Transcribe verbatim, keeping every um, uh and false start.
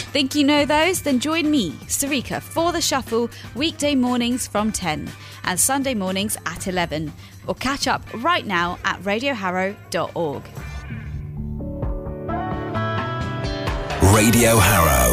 Think you know those? Then join me, Sarika, for The Shuffle, weekday mornings from ten and Sunday mornings at eleven. Or catch up right now at radio harrow dot org. Radio Harrow.